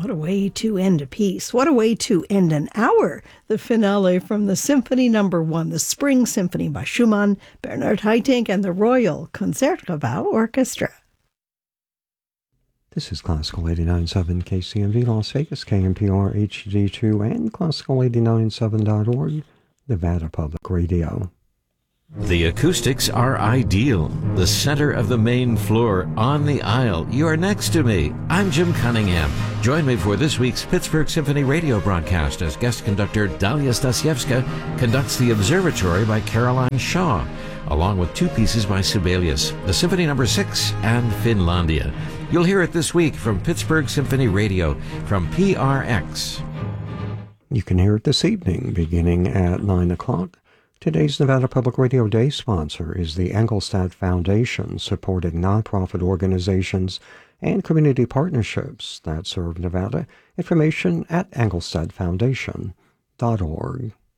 What a way to end a piece. What a way to end an hour. The finale from the Symphony No. 1, the Spring Symphony by Schumann, Bernard Haitink, and the Royal Concertgebouw Orchestra. This is Classical 89.7 KCMV Las Vegas, KNPR HD2, and Classical897.org, Nevada Public Radio. The acoustics are ideal. The center of the main floor, on the aisle. You are next to me. I'm Jim Cunningham. Join me for this week's Pittsburgh Symphony radio broadcast as guest conductor Dalia Stasiewska conducts The Observatory by Caroline Shaw, along with two pieces by Sibelius, the Symphony No. 6 and Finlandia. You'll hear it this week from Pittsburgh Symphony Radio from PRX. You can hear it this evening beginning at 9 o'clock. Today's Nevada Public Radio Day sponsor is the Engelstad Foundation, supporting nonprofit organizations and community partnerships that serve Nevada. Information at engelstadfoundation.org.